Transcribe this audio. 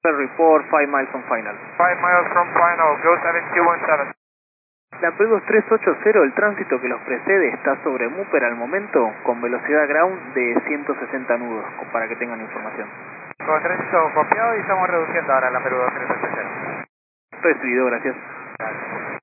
Report 5 miles from final. 5 miles from final, go 7217. La Pegasus 380, el tránsito que los precede está sobre Mooper al momento con velocidad ground de 160 nudos, para que tengan información. Con tránsito copiado y estamos reduciendo ahora la Pegasus 380. Recibido, gracias.